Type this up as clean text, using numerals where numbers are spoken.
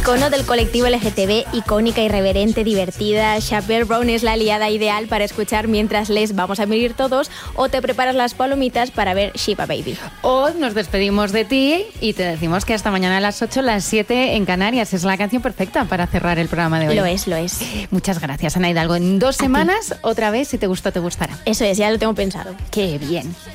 Icono del colectivo LGTB, icónica, irreverente, divertida, Chappell Brown es la aliada ideal para escuchar mientras les vamos a morir todos o te preparas las palomitas para ver Shiva Baby. Hoy nos despedimos de ti y te decimos que hasta mañana a las 8, las 7 en Canarias. Es la canción perfecta para cerrar el programa de hoy. Lo es. Muchas gracias, Ana Hidalgo. En 2 semanas, otra vez, si te gustó, te gustará. Eso es, ya lo tengo pensado. Qué bien.